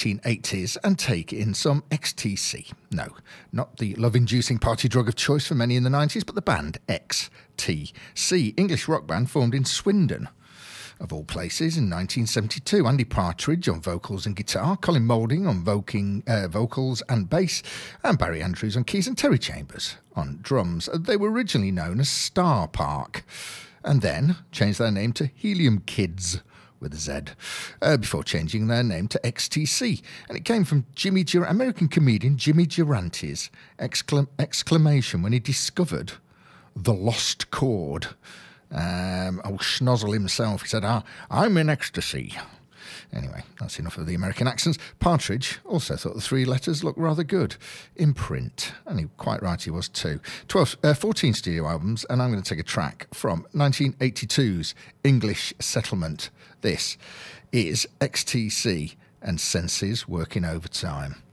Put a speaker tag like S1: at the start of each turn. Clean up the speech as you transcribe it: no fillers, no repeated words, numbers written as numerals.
S1: 1980s and take in some XTC. No, not the love-inducing party drug of choice for many in the 90s, but the band XTC, English rock band formed in Swindon, of all places, in 1972. Andy Partridge on vocals and guitar, Colin Moulding on vocals and bass, and Barry Andrews on keys, and Terry Chambers on drums. They were originally known as Star Park, and then changed their name to Helium Kids, with a Z, before changing their name to XTC. And it came from American comedian Jimmy Durante's exclamation when he discovered the lost chord. Old Schnozzle himself, he said, I'm in ecstasy. Anyway, that's enough of the American accents. Partridge also thought the three letters looked rather good in print, and quite right he was too. 14 studio albums, and I'm going to take a track from 1982's English Settlement. This is XTC and Senses Working Overtime.